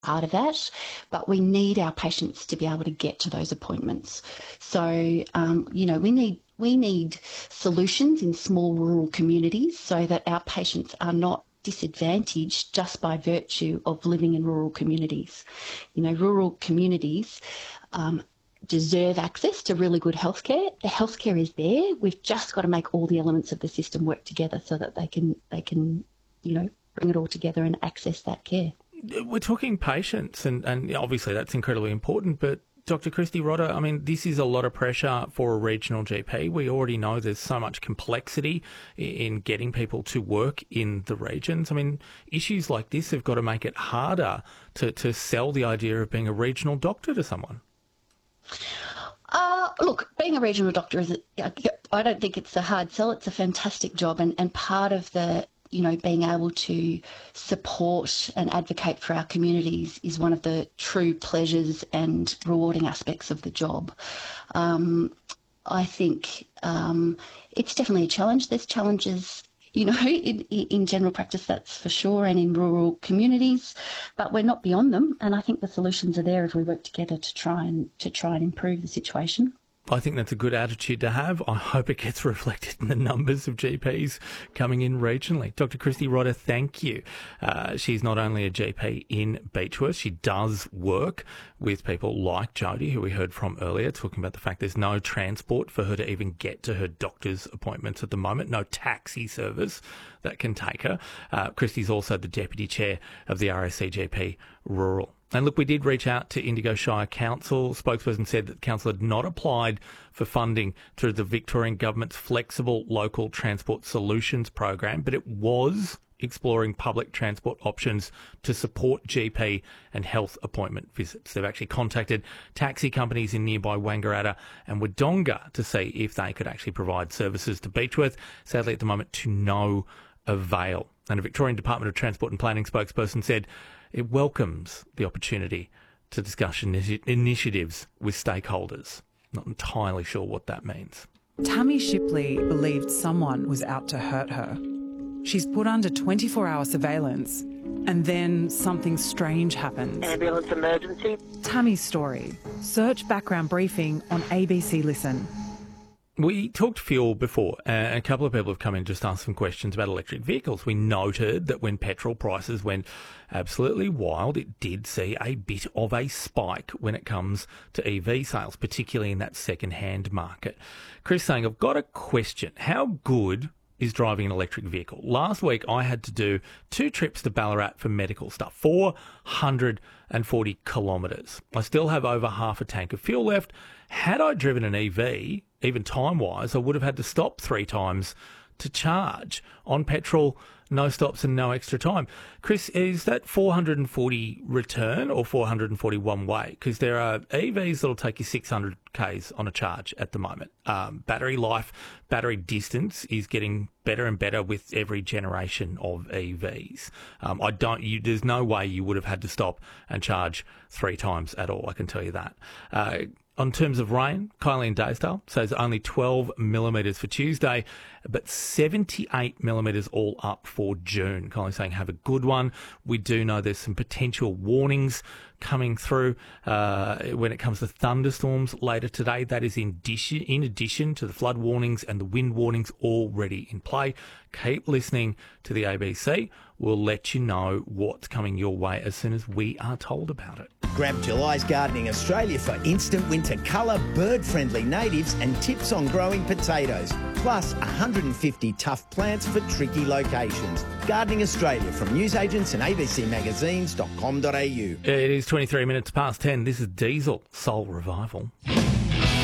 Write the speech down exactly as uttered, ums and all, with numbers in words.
part of that, but we need our patients to be able to get to those appointments. So, um, you know, we need we need solutions in small rural communities so that our patients are not disadvantaged just by virtue of living in rural communities. You know, rural communities um, deserve access to really good healthcare. The healthcare is there. We've just got to make all the elements of the system work together so that they can they can, you know, bring it all together and access that care. We're talking patients, and, and obviously that's incredibly important, but Doctor Kristy Rodda, I mean, this is a lot of pressure for a regional G P. We already know there's so much complexity in getting people to work in the regions. I mean, issues like this have got to make it harder to, to sell the idea of being a regional doctor to someone. Uh, look, being a regional doctor, is a, I don't think it's a hard sell. It's a fantastic job, and, and part of the you know, being able to support and advocate for our communities is one of the true pleasures and rewarding aspects of the job. Um, I think um, it's definitely a challenge. There's challenges, you know, in, in general practice, that's for sure, and in rural communities, but we're not beyond them. And I think the solutions are there if we work together to try and to try and improve the situation. I think that's a good attitude to have. I hope it gets reflected in the numbers of G Ps coming in regionally. Doctor Kristy Rodda, thank you. Uh, she's not only a G P in Beechworth, she does work with people like Jody, who we heard from earlier, talking about the fact there's no transport for her to even get to her doctor's appointments at the moment, no taxi service that can take her. Uh, Kristy's also the Deputy Chair of the R A C G P Rural. And look, we did reach out to Indigo Shire Council. Spokesperson said that the council had not applied for funding through the Victorian Government's Flexible Local Transport Solutions program, but it was exploring public transport options to support G P and health appointment visits. They've actually contacted taxi companies in nearby Wangaratta and Wodonga to see if they could actually provide services to Beechworth. Sadly, at the moment, to no avail. And a Victorian Department of Transport and Planning spokesperson said it welcomes the opportunity to discuss initi- initiatives with stakeholders. Not entirely sure what that means. Tammy Shipley believed someone was out to hurt her. She's put under twenty-four hour surveillance, and then something strange happens. Ambulance emergency. Tammy's story. Search background briefing on A B C Listen. We talked fuel before, and a couple of people have come in just asked some questions about electric vehicles. We noted that when petrol prices went absolutely wild, it did see a bit of a spike when it comes to E V sales, particularly in that second-hand market. Chris saying, I've got a question. How good is driving an electric vehicle? Last week, I had to do two trips to Ballarat for medical stuff, four hundred forty kilometres. I still have over half a tank of fuel left. Had I driven an E V, even time-wise, I would have had to stop three times to charge. On petrol, no stops and no extra time. Chris, is that four hundred forty return or four hundred forty one way? Because there are E Vs that'll take you six hundred kays on a charge at the moment. Um, battery life, battery distance is getting better and better with every generation of E Vs. Um, I don't. You, there's no way you would have had to stop and charge three times at all. I can tell you that. Uh, On terms of rain, Kylie in Daysdale says only twelve millimetres for Tuesday, but seventy-eight millimetres all up for June. Kylie saying have a good one. We do know there's some potential warnings coming through uh, when it comes to thunderstorms later today. That is in addition, in addition to the flood warnings and the wind warnings already in play. Keep listening to the A B C. We'll let you know what's coming your way as soon as we are told about it. Grab July's Gardening Australia for instant winter colour, bird-friendly natives and tips on growing potatoes. Plus one hundred fifty tough plants for tricky locations. Gardening Australia from newsagents and a b c magazines dot com dot a u. It is twenty-three minutes past ten. This is Diesel Soul Revival.